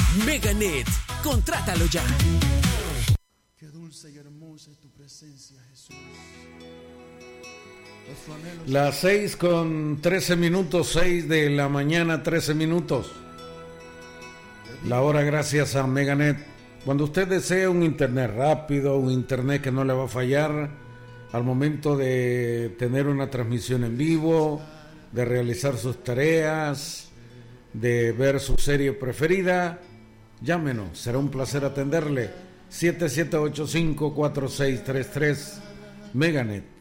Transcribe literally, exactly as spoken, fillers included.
Meganet, contrátalo ya. Qué dulce y hermosa es tu presencia, Jesús. Las seis con trece minutos, seis de la mañana, trece minutos. La hora gracias a Meganet. Cuando usted desee un internet rápido, un internet que no le va a fallar al momento de tener una transmisión en vivo, de realizar sus tareas, de ver su serie preferida, llámenos, será un placer atenderle. siete siete ocho cinco cuatro seis tres tres Meganet.